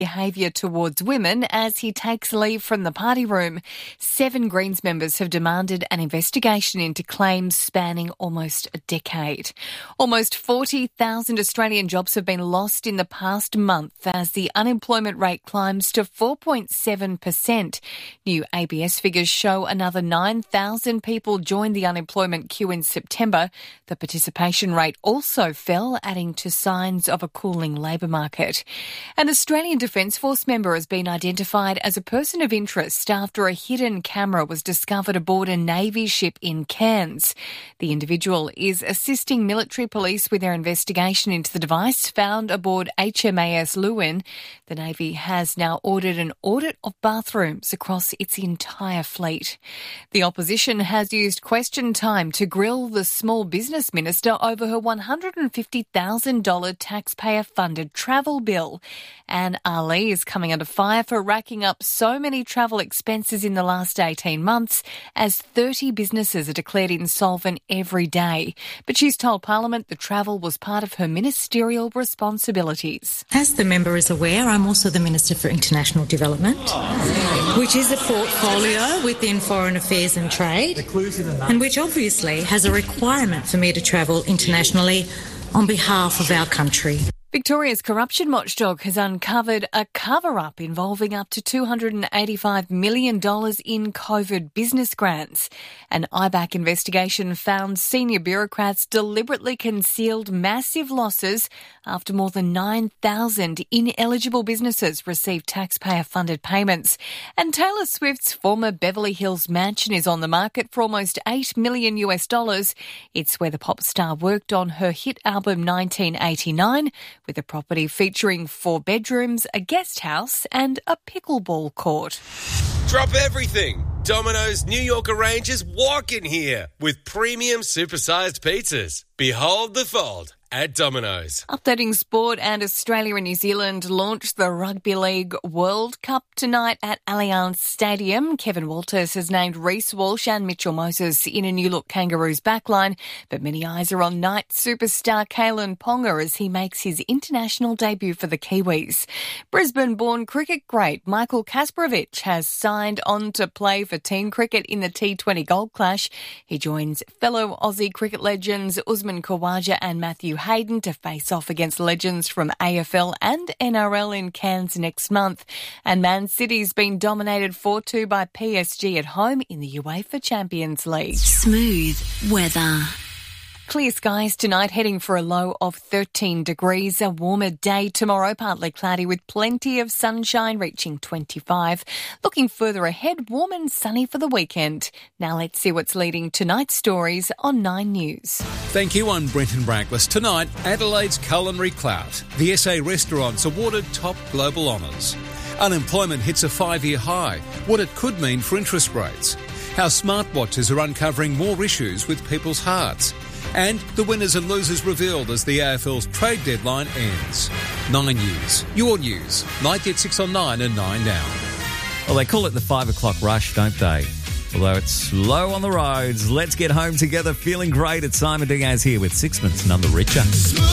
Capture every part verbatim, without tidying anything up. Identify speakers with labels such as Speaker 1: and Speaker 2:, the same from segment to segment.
Speaker 1: behaviour towards women as he takes leave from the party room. Seven Greens members have demanded an investigation into claims spanning almost a decade. Almost forty thousand Australian jobs have been lost in the past month as the unemployment rate climbs to four point seven percent. New A B S figures show another nine thousand people joined the unemployment queue in September. The participation rate also fell, adding to signs of a cooling labour market. An Australian Defence Force member has been identified as a person of interest after a hidden camera was discovered aboard a Navy ship in Cairns. The individual is assisting military police with their investigation into the device found aboard H M A S Lewin. The Navy has now ordered an audit of bathrooms across its entire fleet. The opposition has used question time to grill the small business minister over her one hundred fifty thousand dollars taxpayer-funded travel bill. Anne Ali is coming under fire for racking up so many travel expenses in the last eighteen months as thirty businesses are declared insolvent every day. But she's told Parliament the travel was part of her ministerial responsibilities.
Speaker 2: As the member is aware, I'm also the Minister for International Development, which is a portfolio within Foreign Affairs and Trade, and which obviously has a requirement for me to travel internationally on behalf of our country.
Speaker 1: Victoria's corruption watchdog has uncovered a cover-up involving up to two hundred eighty-five million dollars in COVID business grants. An I B A C investigation found senior bureaucrats deliberately concealed massive losses after more than nine thousand ineligible businesses received taxpayer-funded payments. And Taylor Swift's former Beverly Hills mansion is on the market for almost eight million US dollars. It's where the pop star worked on her hit album nineteen eighty-nine, with a property featuring four bedrooms, a guest house and a pickleball court.
Speaker 3: Drop everything. Domino's New Yorker range is walking here with premium supersized pizzas. Behold the fold at Domino's.
Speaker 1: Updating sport, and Australia and New Zealand launched the Rugby League World Cup tonight at Allianz Stadium. Kevin Walters has named Reece Walsh and Mitchell Moses in a new-look Kangaroos backline, but many eyes are on Knight superstar Kalen Ponga as he makes his international debut for the Kiwis. Brisbane-born cricket great Michael Kasparovich has signed on to play for team cricket in the T twenty Gold Clash. He joins fellow Aussie cricket legends Usman Khawaja and Matthew Hayden to face off against legends from A F L and N R L in Cairns next month. And Man City's been dominated four two by P S G at home in the UEFA Champions League.
Speaker 4: Smooth weather.
Speaker 1: Clear skies tonight, heading for a low of thirteen degrees. A warmer day tomorrow, partly cloudy with plenty of sunshine, reaching twenty-five. Looking further ahead, warm and sunny for the weekend. Now let's see what's leading tonight's stories on Nine News.
Speaker 5: Thank you, I'm Brenton Brackless. Tonight, Adelaide's culinary clout. The S A restaurants awarded top global honours. Unemployment hits a five-year high. What it could mean for interest rates. How smartwatches are uncovering more issues with people's hearts. And the winners and losers revealed as the A F L's trade deadline ends. Nine News. Your news. ninety at six on nine and nine now.
Speaker 6: Well, they call it the five o'clock rush, don't they? Although it's slow on the roads, let's get home together feeling great. It's Simon Diaz here with Sixpence None the Richer.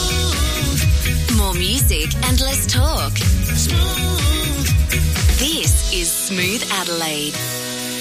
Speaker 4: Smooth. More music and less talk. Smooth. This is Smooth Adelaide.